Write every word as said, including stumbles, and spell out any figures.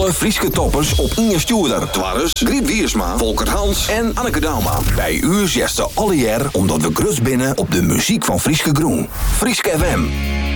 Alle Frieske toppers op één stuurder. Twarres, Griet Wiersma, Volker Hans en Anneke Dauma. Bij u zesde alle jaar omdat we grut binnen op de muziek van Frieske Groen. Frieske F M.